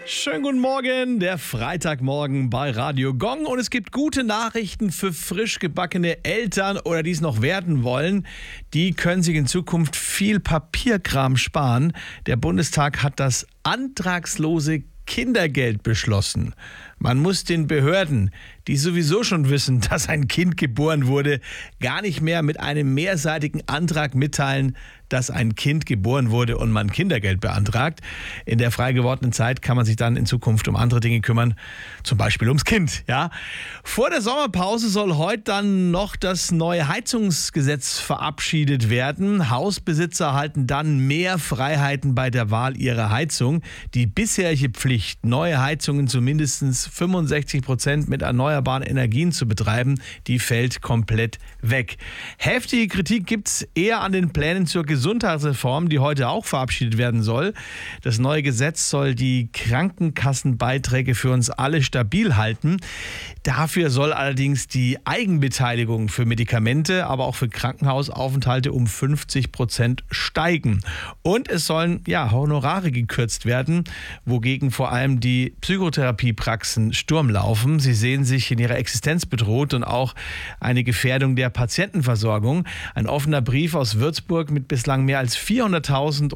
Schönen guten Morgen, der Freitagmorgen bei Radio Gong und es gibt gute Nachrichten für frisch gebackene Eltern oder die es noch werden wollen. Die können sich in Zukunft viel Papierkram sparen. Der Bundestag hat das antragslose Kindergeld beschlossen. Man muss den Behörden, die sowieso schon wissen, dass ein Kind geboren wurde, gar nicht mehr mit einem mehrseitigen Antrag mitteilen, dass ein Kind geboren wurde und man Kindergeld beantragt. In der frei gewordenen Zeit kann man sich dann in Zukunft um andere Dinge kümmern, zum Beispiel ums Kind. Ja. Vor der Sommerpause soll heute dann noch das neue Heizungsgesetz verabschiedet werden. Hausbesitzer erhalten dann mehr Freiheiten bei der Wahl ihrer Heizung. Die bisherige Pflicht, neue Heizungen zu mindestens 65% mit erneuerbaren Energien zu betreiben, die fällt komplett weg. Heftige Kritik gibt es eher an den Plänen zur Gesundheitsreform, die heute auch verabschiedet werden soll. Das neue Gesetz soll die Krankenkassenbeiträge für uns alle stabil halten. Dafür soll allerdings die Eigenbeteiligung für Medikamente, aber auch für Krankenhausaufenthalte um 50% steigen. Und es sollen Honorare gekürzt werden, wogegen vor allem die Psychotherapiepraxen Sturm laufen. Sie sehen sich in ihrer Existenz bedroht und auch eine Gefährdung der Patientenversorgung. Ein offener Brief aus Würzburg mit bislang mehr als 400.000